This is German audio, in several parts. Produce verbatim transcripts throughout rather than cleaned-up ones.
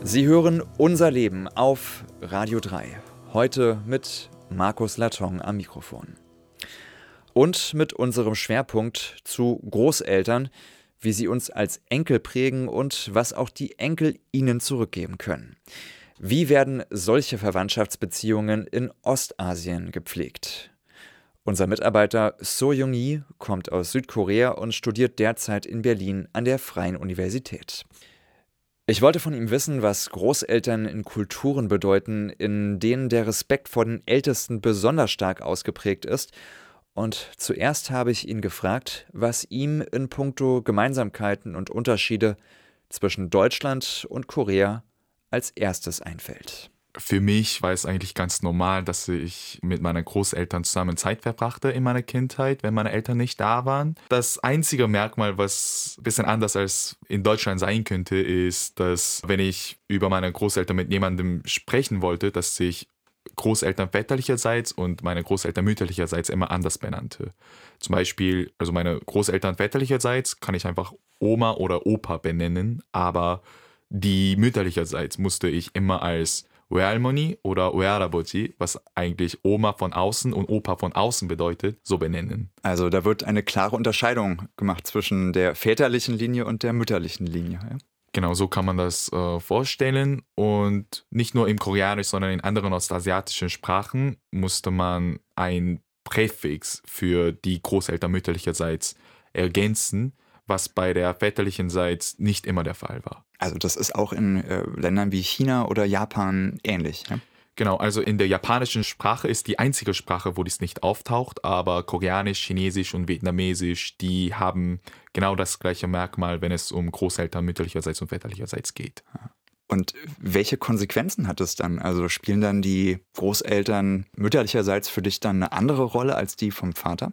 Sie hören Unser Leben auf Radio drei. Heute mit Markus Laton am Mikrofon. Und mit unserem Schwerpunkt zu Großeltern, wie sie uns als Enkel prägen und was auch die Enkel ihnen zurückgeben können. Wie werden solche Verwandtschaftsbeziehungen in Ostasien gepflegt? Unser Mitarbeiter So Jung-Yi kommt aus Südkorea und studiert derzeit in Berlin an der Freien Universität. Ich wollte von ihm wissen, was Großeltern in Kulturen bedeuten, in denen der Respekt vor den Ältesten besonders stark ausgeprägt ist. Und zuerst habe ich ihn gefragt, was ihm in puncto Gemeinsamkeiten und Unterschiede zwischen Deutschland und Korea als erstes einfällt. Für mich war es eigentlich ganz normal, dass ich mit meinen Großeltern zusammen Zeit verbrachte in meiner Kindheit, wenn meine Eltern nicht da waren. Das einzige Merkmal, was ein bisschen anders als in Deutschland sein könnte, ist, dass wenn ich über meine Großeltern mit jemandem sprechen wollte, dass ich Großeltern väterlicherseits und meine Großeltern mütterlicherseits immer anders benannte. Zum Beispiel, also meine Großeltern väterlicherseits kann ich einfach Oma oder Opa benennen, aber die mütterlicherseits musste ich immer als Oehalmoni oder Oehalaboti, was eigentlich Oma von außen und Opa von außen bedeutet, so benennen. Also da wird eine klare Unterscheidung gemacht zwischen der väterlichen Linie und der mütterlichen Linie. Ja? Genau, so kann man das äh, vorstellen. Und nicht nur im Koreanisch, sondern in anderen ostasiatischen Sprachen musste man ein Präfix für die Großeltern mütterlicherseits ergänzen, was bei der väterlichenseits nicht immer der Fall war. Also das ist auch in äh, Ländern wie China oder Japan ähnlich, ja? Genau, also in der japanischen Sprache ist die einzige Sprache, wo dies nicht auftaucht, aber Koreanisch, Chinesisch und Vietnamesisch, die haben genau das gleiche Merkmal, wenn es um Großeltern mütterlicherseits und väterlicherseits geht. Und welche Konsequenzen hat es dann? Also spielen dann die Großeltern mütterlicherseits für dich dann eine andere Rolle als die vom Vater?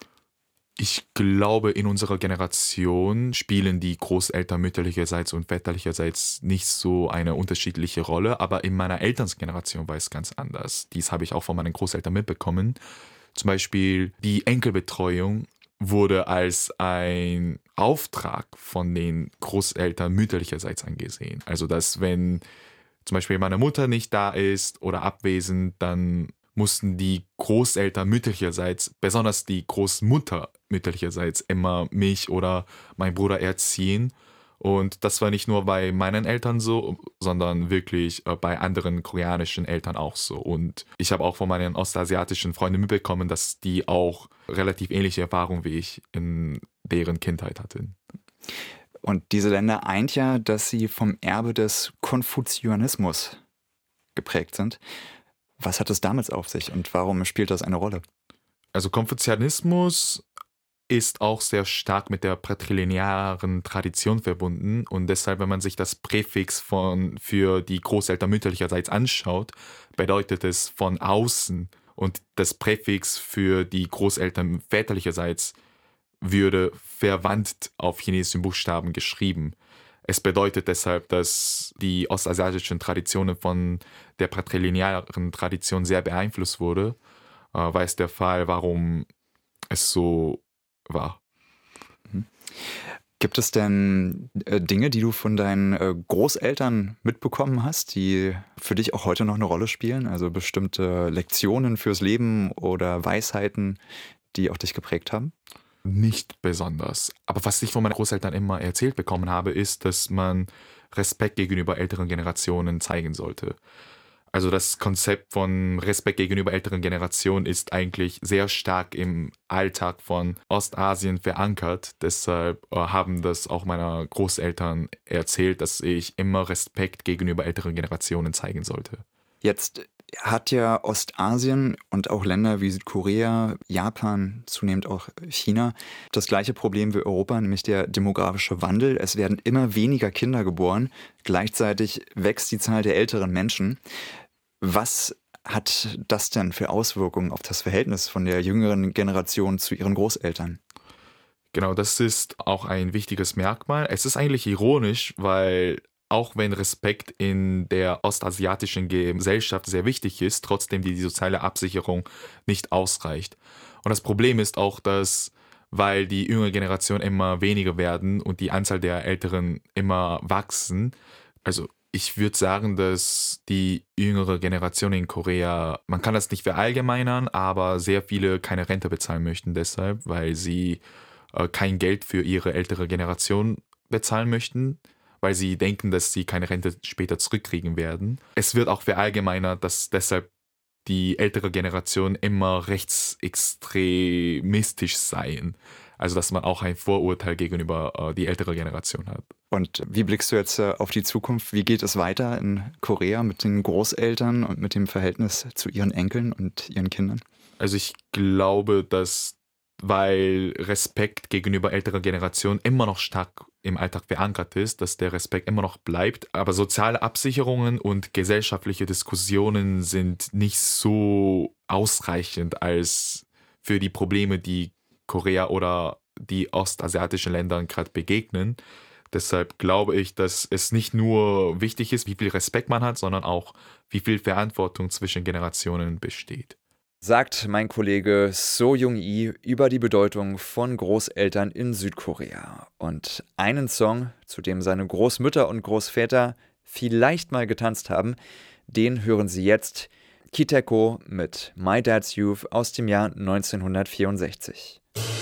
Ich glaube, in unserer Generation spielen die Großeltern mütterlicherseits und väterlicherseits nicht so eine unterschiedliche Rolle, aber in meiner Elternsgeneration war es ganz anders. Dies habe ich auch von meinen Großeltern mitbekommen. Zum Beispiel die Enkelbetreuung wurde als ein Auftrag von den Großeltern mütterlicherseits angesehen. Also dass wenn zum Beispiel meine Mutter nicht da ist oder abwesend, dann mussten die Großeltern mütterlicherseits, besonders die Großmutter mütterlicherseits, immer mich oder meinen Bruder erziehen. Und das war nicht nur bei meinen Eltern so, sondern wirklich bei anderen koreanischen Eltern auch so. Und ich habe auch von meinen ostasiatischen Freunden mitbekommen, dass die auch relativ ähnliche Erfahrungen wie ich in deren Kindheit hatten. Und diese Länder eint ja, dass sie vom Erbe des Konfuzianismus geprägt sind. Was hat es damit auf sich und warum spielt das eine Rolle? Also Konfuzianismus ist auch sehr stark mit der patrilinearen Tradition verbunden und deshalb, wenn man sich das Präfix von, für die Großeltern mütterlicherseits anschaut, bedeutet es von außen und das Präfix für die Großeltern väterlicherseits würde verwandt auf chinesischen Buchstaben geschrieben. Es bedeutet deshalb, dass die ostasiatischen Traditionen von der patrilinearen Tradition sehr beeinflusst wurde, äh, war es der Fall, warum es so war. Gibt es denn äh, Dinge, die du von deinen äh, Großeltern mitbekommen hast, die für dich auch heute noch eine Rolle spielen? Also bestimmte Lektionen fürs Leben oder Weisheiten, die auch dich geprägt haben? Nicht besonders. Aber was ich von meinen Großeltern immer erzählt bekommen habe, ist, dass man Respekt gegenüber älteren Generationen zeigen sollte. Also das Konzept von Respekt gegenüber älteren Generationen ist eigentlich sehr stark im Alltag von Ostasien verankert. Deshalb haben das auch meine Großeltern erzählt, dass ich immer Respekt gegenüber älteren Generationen zeigen sollte. Jetzt hat ja Ostasien und auch Länder wie Südkorea, Japan, zunehmend auch China, das gleiche Problem wie Europa, nämlich der demografische Wandel. Es werden immer weniger Kinder geboren, gleichzeitig wächst die Zahl der älteren Menschen. Was hat das denn für Auswirkungen auf das Verhältnis von der jüngeren Generation zu ihren Großeltern? Genau, das ist auch ein wichtiges Merkmal. Es ist eigentlich ironisch, weil auch wenn Respekt in der ostasiatischen Gesellschaft sehr wichtig ist, trotzdem die soziale Absicherung nicht ausreicht. Und das Problem ist auch, dass, weil die jüngere Generation immer weniger werden und die Anzahl der Älteren immer wachsen, also Ich würde sagen, dass die jüngere Generation in Korea, man kann das nicht verallgemeinern, aber sehr viele keine Rente bezahlen möchten deshalb, weil sie äh, kein Geld für ihre ältere Generation bezahlen möchten, weil sie denken, dass sie keine Rente später zurückkriegen werden. Es wird auch verallgemeinert, dass deshalb die ältere Generation immer rechtsextremistisch seien. Also dass man auch ein Vorurteil gegenüber äh, die ältere Generation hat. Und wie blickst du jetzt äh, auf die Zukunft? Wie geht es weiter in Korea mit den Großeltern und mit dem Verhältnis zu ihren Enkeln und ihren Kindern? Also ich glaube, dass, weil Respekt gegenüber älterer Generation immer noch stark im Alltag verankert ist, dass der Respekt immer noch bleibt. Aber soziale Absicherungen und gesellschaftliche Diskussionen sind nicht so ausreichend als für die Probleme, die Korea oder die ostasiatischen Länder gerade begegnen. Deshalb glaube ich, dass es nicht nur wichtig ist, wie viel Respekt man hat, sondern auch, wie viel Verantwortung zwischen Generationen besteht. Sagt mein Kollege So Jung-i über die Bedeutung von Großeltern in Südkorea. Und einen Song, zu dem seine Großmütter und Großväter vielleicht mal getanzt haben, den hören Sie jetzt. Kiteko mit My Dad's Youth aus dem Jahr neunzehnhundertvierundsechzig.